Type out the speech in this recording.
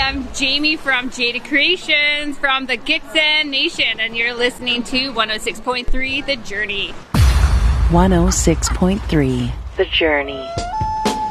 am Jamie from Jada Creations from the Gitxsan Nation, and you're listening to 106.3 The Journey. 106.3 The Journey.